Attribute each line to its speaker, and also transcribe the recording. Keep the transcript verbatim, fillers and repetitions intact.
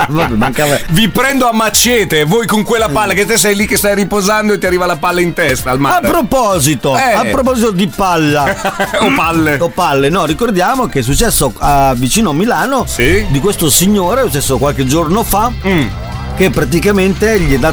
Speaker 1: Vabbè, mancava...
Speaker 2: Vi prendo a macete, voi con quella palla, che te sei lì che stai riposando e ti arriva la palla in testa al mare.
Speaker 1: A proposito,
Speaker 2: eh.
Speaker 1: a proposito di palla
Speaker 2: o palle
Speaker 1: o palle, no, ricordiamo che è successo a, vicino a Milano,
Speaker 2: sì?
Speaker 1: Di questo signore, è successo qualche giorno fa, mm. che praticamente gli è, da,